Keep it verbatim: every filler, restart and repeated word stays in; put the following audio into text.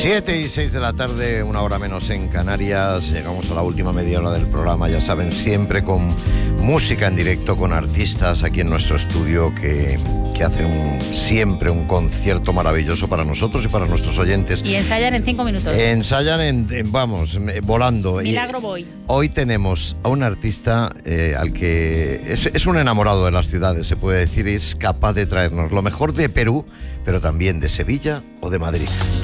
Siete y seis de la tarde, una hora menos en Canarias. Llegamos a la última media hora del programa, ya saben, siempre con música en directo, con artistas aquí en nuestro estudio que, que hacen un, siempre un concierto maravilloso para nosotros y para nuestros oyentes. Y ensayan en cinco minutos. Ensayan, en, en, vamos, volando. Milagro y, voy. Hoy tenemos a un artista eh, al que es, es un enamorado de las ciudades, se puede decir, y es capaz de traernos lo mejor de Perú, pero también de Sevilla o de Madrid.